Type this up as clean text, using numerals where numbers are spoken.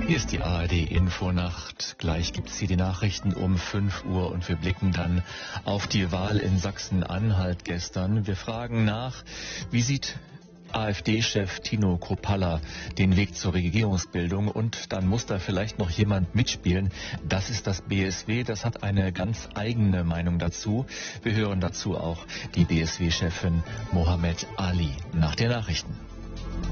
Hier ist die ARD-Infonacht. Gleich gibt es hier die Nachrichten um 5 Uhr und wir blicken dann auf die Wahl in Sachsen-Anhalt gestern. Wir fragen nach, wie sieht AfD-Chef Tino Kruppalla den Weg zur Regierungsbildung, und dann muss da vielleicht noch jemand mitspielen. Das ist das BSW, das hat eine ganz eigene Meinung dazu. Wir hören dazu auch die BSW-Chefin Mohammed Ali nach den Nachrichten.